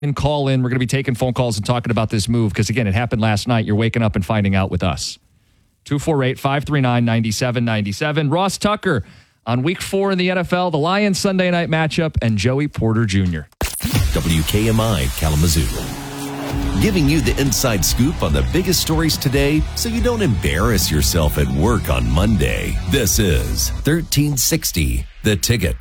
And call in. We're going to be taking phone calls and talking about this move because, again, it happened last night. You're waking up and finding out with us. 248-539-9797. Ross Tucker on Week 4 in the NFL, the Lions Sunday night matchup, and Joey Porter Jr. WKMI Kalamazoo. Giving you the inside scoop on the biggest stories today so you don't embarrass yourself at work on Monday. This is 1360 The Ticket.